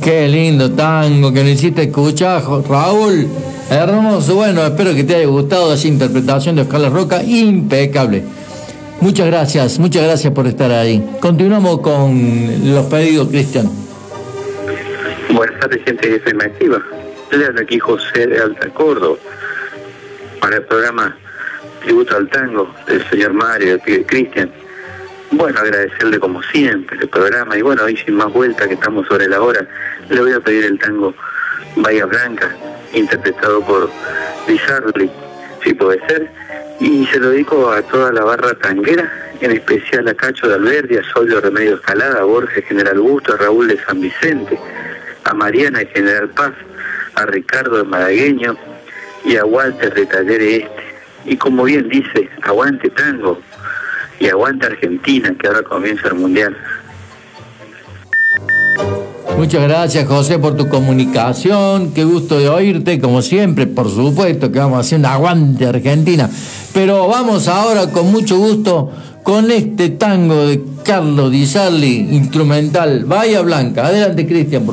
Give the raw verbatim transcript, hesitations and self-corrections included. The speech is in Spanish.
Qué lindo tango que nos hiciste escuchar, Raúl. Hermoso. Bueno, espero que te haya gustado esa interpretación de Oscar La Roca. Impecable. Muchas gracias, muchas gracias por estar ahí. Continuamos con los pedidos, Cristian. Buenas tardes, gente de F M Activa. Le habla aquí José de Alta Córdoba para el programa Tributo al Tango del señor Mario, del pibe Cristian. Bueno, agradecerle como siempre el programa y bueno, hoy sin más vuelta que estamos sobre la hora, le voy a pedir el tango Bahía Blanca, interpretado por Di Sarli, si puede ser, y se lo dedico a toda la barra tanguera, en especial a Cacho de Alberdi, a Solio Remedio Escalada, a Borges General Busto, a Raúl de San Vicente, a Mariana de General Paz, a Ricardo de Malagueño y a Walter de Talleres Este. Y como bien dice, aguante tango y aguante Argentina, que ahora comienza el Mundial. Muchas gracias, José, por tu comunicación. Qué gusto de oírte, como siempre. Por supuesto que vamos a hacer un aguante Argentina. Pero vamos ahora con mucho gusto con este tango de Carlos Di Sarli, instrumental, Bahía Blanca. Adelante, Cristian, por favor.